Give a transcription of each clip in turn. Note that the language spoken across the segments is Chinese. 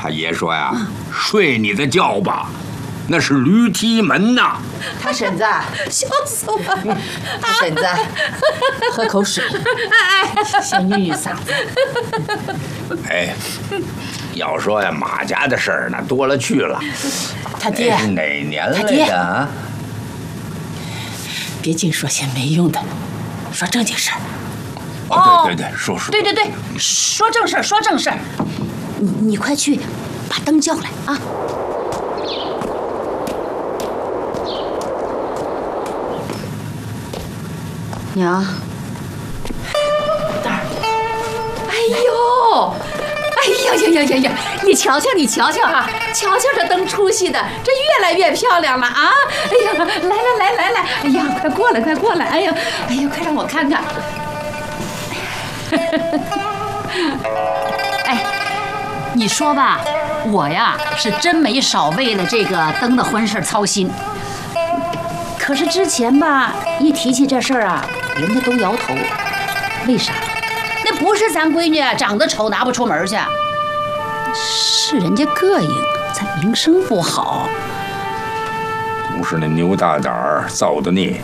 他爷说呀，睡你的觉吧，那是驴踢门呐。 他婶子， 笑死我了！ 他婶子，喝口水，先润润嗓子。 哎，要说呀，马家的事儿那多了去了。 他爹是哪年来爹的啊？ 别净说些没用的，说正经事儿。 哦，对，说。 对，说正事儿，说正事儿。你快去把灯叫来啊！娘， 蛋儿， 哎呦，你瞧瞧啊，瞧这灯出息的，这越来越漂亮了啊！哎呀，来，哎呀，快过来，哎呀，快让我看看。 哎，你说吧，我呀是真没少为了这个灯的婚事操心。 可是之前吧，一提起这事儿啊，人家都摇头。为啥？那不是咱闺女长得丑拿不出门去，是人家膈应，咱名声不好。 都是那牛大胆儿造的孽。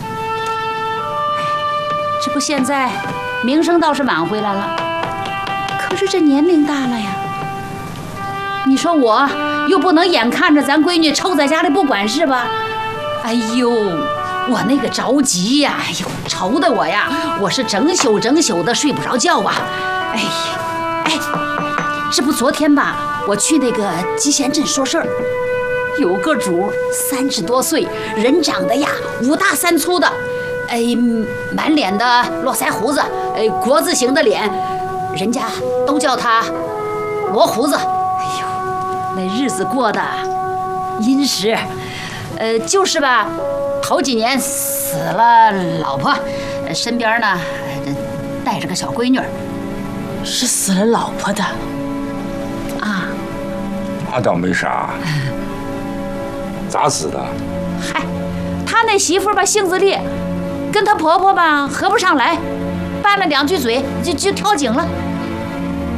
这不现在名声倒是挽回来了，可是这年龄大了呀。你说我又不能眼看着咱闺女臭在家里不管事吧？哎呦，我那个着急呀！哎呦，愁的我呀，我是整宿的睡不着觉啊！哎，这不昨天吧，我去那个集贤镇说事儿，有个主30多岁，人长得呀5大3粗的，满脸的络腮胡子，国字形的脸，人家都叫他罗胡子。哎呦，那日子过得殷实。就是吧，头几年死了老婆，身边呢带着个小闺女。 是死了老婆的啊？ 那倒没啥。咋死的？ 嗨，他那媳妇吧性子烈，跟他婆婆吧合不上来，拌了2句嘴就跳井了。